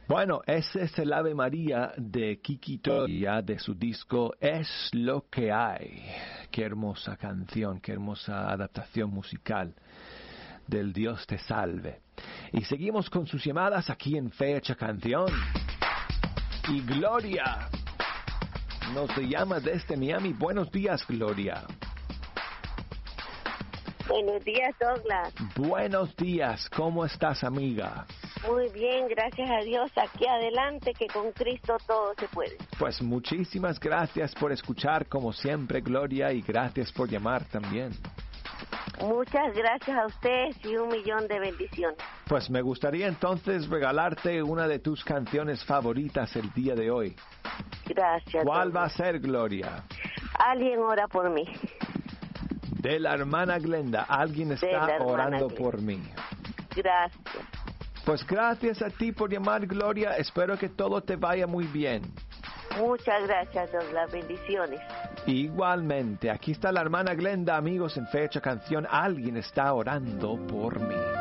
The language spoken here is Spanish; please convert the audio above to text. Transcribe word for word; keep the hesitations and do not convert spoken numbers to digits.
Bueno, ese es el Ave María de Kiki Toria de su disco Es lo que hay. Qué hermosa canción, qué hermosa adaptación musical del Dios te salve. Y seguimos con sus llamadas aquí en Fecha Canción. Y Gloria nos llama desde Miami. Buenos días, Gloria. Buenos días, Douglas. Buenos días, ¿cómo estás, amiga? Muy bien, gracias a Dios. Aquí adelante, que con Cristo todo se puede. Pues muchísimas gracias por escuchar, como siempre, Gloria, y gracias por llamar también. Muchas gracias a ustedes y un millón de bendiciones. Pues me gustaría entonces regalarte una de tus canciones favoritas el día de hoy. Gracias. ¿Cuál Douglas. va a ser, Gloria? Alguien ora por mí. De la hermana Glenda. Alguien está orando Glenda. por mí. Gracias. Pues gracias a ti por llamar, Gloria. Espero que todo te vaya muy bien. Muchas gracias, Douglas. Bendiciones. Igualmente, aquí está la hermana Glenda, amigos, en Fecha Canción. Alguien está orando por mí.